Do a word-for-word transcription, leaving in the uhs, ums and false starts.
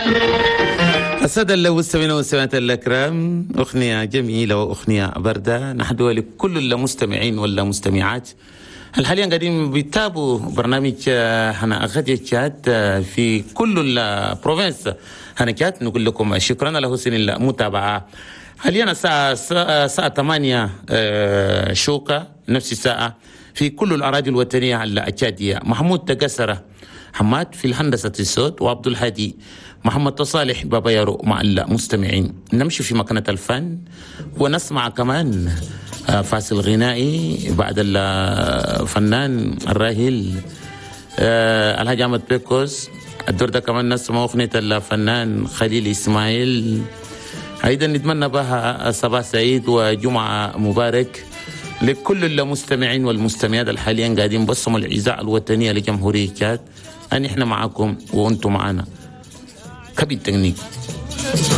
السادة المستمعين والمستمعات الأكرام، أغنية جميلة وأغنية باردة نحدوها لكل المستمعين والمستمعات الحاليا قاعدين بيتابعوا برنامج هنا أغديتشات في كل البروفنس هنكات. نقول لكم شكرا على حسن المتابعة. حاليا الساعة الساعة ثمانية شوكة نفس الساعة في كل الأراضي الوطنية الأكادية. محمود تقسرة حماد في الهندسة الصوت، وعبد الهادي محمد تصالح بابا يارو مع المستمعين. نمشي في مكانة الفن ونسمع كمان فاصل غنائي بعد الفنان الراهل الحاج أحمد بيكوس. الدور ده كمان نسمع أغنية الفنان خليل إسماعيل. أيضا نتمنى بها صباح سعيد وجمعة مبارك لكل المستمعين والمستمعات الحاليا قاعدين بصموا الإذاعة الوطنية لجمهورية تشاد، أن إحنا معكم وأنتم معنا. كبير تكنيك.